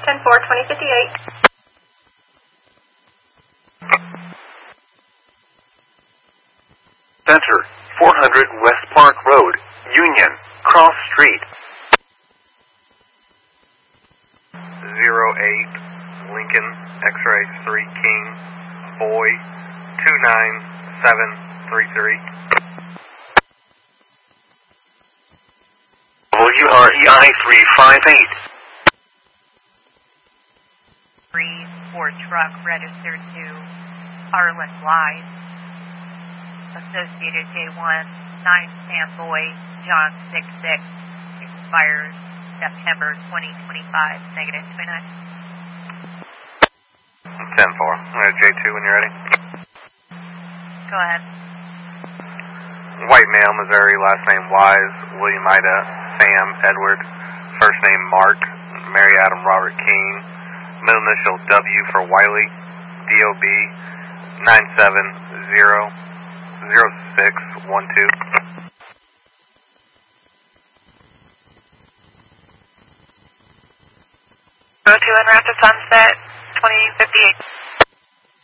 10-4, 2058. Center, 400 West Park Road, Union, Cross Street. 08, Lincoln, X-ray 3 King, Boy, 29733. WREI 358. 3-4 truck registered to Harlan Wise. Associated J1, 9 Sam Boy, John 66, expires September 2025, negative 29. 10-4. J2 when you're ready. Go ahead. White male, Missouri, last name Wise, William Ida, Sam Edward, first name Mark, Mary Adam Robert King, middle initial W for Wiley, DOB 9700612. 02 en route to Sunset, 2058.